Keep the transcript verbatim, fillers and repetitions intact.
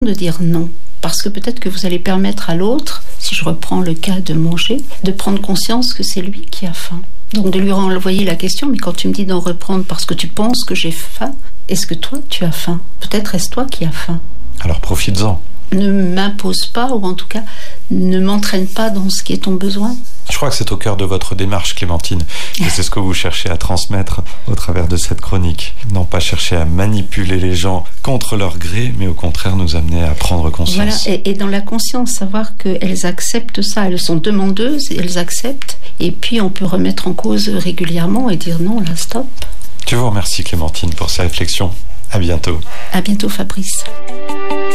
de dire non. Parce que peut-être que vous allez permettre à l'autre, si je reprends le cas de manger, de prendre conscience que c'est lui qui a faim. Donc de lui renvoyer la question, mais quand tu me dis d'en reprendre parce que tu penses que j'ai faim, est-ce que toi tu as faim? Peut-être est-ce toi qui as faim? Alors profites-en. Ne m'impose pas, ou en tout cas, ne m'entraîne pas dans ce qui est ton besoin. Je crois que c'est au cœur de votre démarche, Clémentine, et c'est ce que vous cherchez à transmettre au travers de cette chronique. Non pas chercher à manipuler les gens contre leur gré, mais au contraire nous amener à prendre conscience. Voilà, et, et dans la conscience, savoir qu'elles acceptent ça, elles sont demandeuses, elles acceptent, et puis on peut remettre en cause régulièrement et dire non, là, stop. Je vous remercie, Clémentine, pour ces réflexions. À bientôt. À bientôt, Fabrice.